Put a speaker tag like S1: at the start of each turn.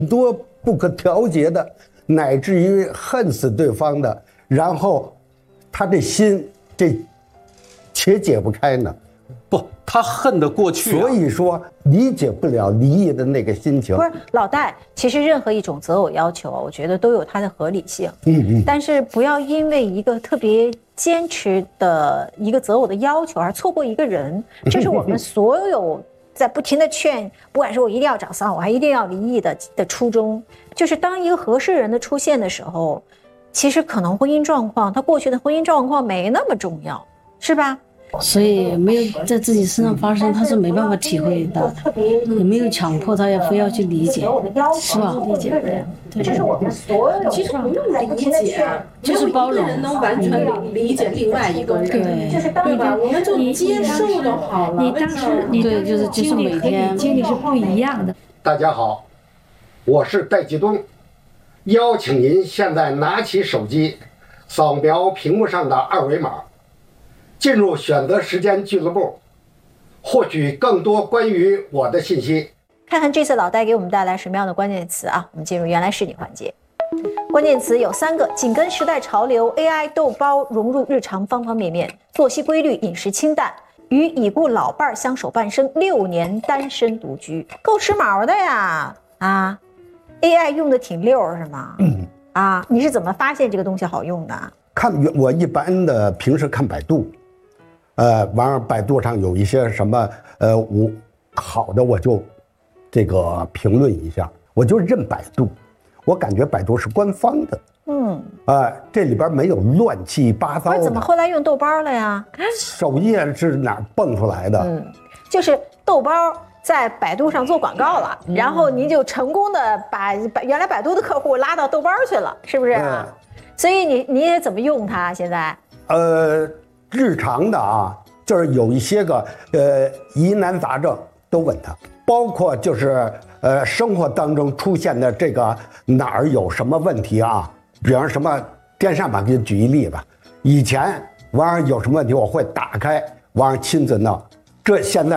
S1: 多不可调节的，乃至于恨死对方的，然后他这心这且解不开呢。
S2: 不，他恨得过去
S1: 所以说理解不了离异的那个心情。
S3: 不是老戴，其实任何一种择偶要求，我觉得都有它的合理性。但是不要因为一个特别坚持的一个择偶的要求而错过一个人，这是我们所有在不停的劝，不管是我一定要找丧偶，还一定要离异的初衷，就是当一个合适人的出现的时候，其实可能婚姻状况，他过去的婚姻状况没那么重要，是吧？
S4: 所以没有在自己身上发生，他是没办法体会到，也没有强迫他要非要去理解，是吧？理解不了。
S3: 这是我们所有
S5: 其实不用理解，
S4: 就是包容，
S5: 人能完全理解另外一个人，对吧？我们就接受就好了。
S6: 你当时你
S4: 对，就是每天
S6: 经历是不一样的。
S1: 大家好，我是戴继东，邀请您现在拿起手机，扫描屏幕上的二维码，进入选择时间俱乐部，获取更多关于我的信息。
S3: 看看这次老戴给我们带来什么样的关键词啊？我们进入原来是你环节。关键词有3个：紧跟时代潮流 ，AI 豆包融入日常方方面面，作息规律，饮食清淡，与已故老伴相守半生，6年单身独居，够时髦的呀！啊 ，AI 用的挺溜是吗？啊，你是怎么发现这个东西好用的？
S1: 看我一般的平时看百度。完了，百度上有一些什么我好的我就这个评论一下，我就认百度，我感觉百度是官方的，这里边没有乱七八糟的。
S3: 不是怎么后来用豆包了呀？
S1: 首页是哪儿蹦出来的？
S3: 就是豆包在百度上做广告了，然后您就成功的把原来百度的客户拉到豆包去了，是不是？所以你也怎么用它？现在？
S1: 日常的啊，就是有一些个疑难杂症都问他，包括就是生活当中出现的这个哪儿有什么问题啊，比方什么电扇吧，给你举一例吧。以前完有什么问题我会打开完亲自弄，这现在